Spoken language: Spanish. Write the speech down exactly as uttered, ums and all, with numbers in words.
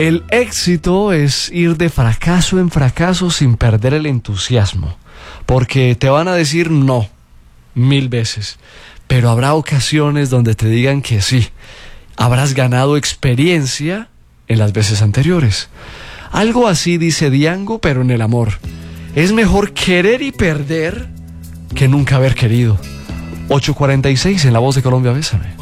El éxito es ir de fracaso en fracaso sin perder el entusiasmo, porque te van a decir no mil veces, pero habrá ocasiones donde te digan que sí. Habrás ganado experiencia en las veces anteriores. Algo así dice Diango, pero en el amor. Es mejor querer y perder que nunca haber querido. ocho cuarenta y seis en La Voz de Colombia, bésame.